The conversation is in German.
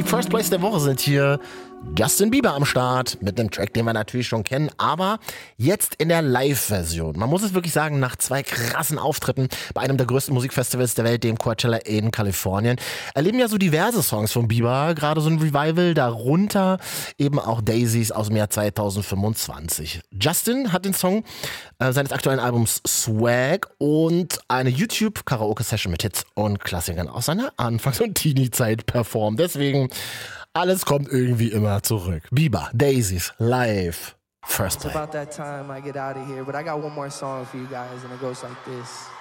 Die First Place der Woche sind hier Justin Bieber am Start mit einem Track, den wir natürlich schon kennen, aber jetzt in der Live-Version. Man muss es wirklich sagen, nach 2 krassen Auftritten bei einem der größten Musikfestivals der Welt, dem Coachella in Kalifornien, erleben ja so diverse Songs von Bieber, gerade so ein Revival, darunter eben auch Daisies aus dem Jahr 2025. Justin hat den Song seines aktuellen Albums Swag und eine YouTube-Karaoke-Session mit Hits und Klassikern aus seiner Anfangs- und Teenie-Zeit performt. Deswegen, alles kommt irgendwie immer zurück. Bieber, Daisies, live, First Play. It's about that time I get out of here, but I got one more song for you guys, and it goes like this.